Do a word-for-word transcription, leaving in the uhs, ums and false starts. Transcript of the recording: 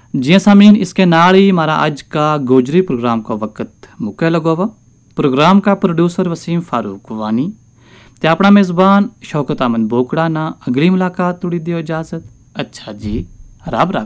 जी सामीन, इसके नाल ही हमारा आज का गोजरी प्रोग्राम का वक्त मुक्के लगो वा। प्रोग्राम का प्रोड्यूसर वसीम फारूक वानी ते अपना मेज़बान शौकत अहमद बोकड़ा ना अगली मुलाकात तुड़ी दियो इजाज़त। अच्छा जी, राब राब।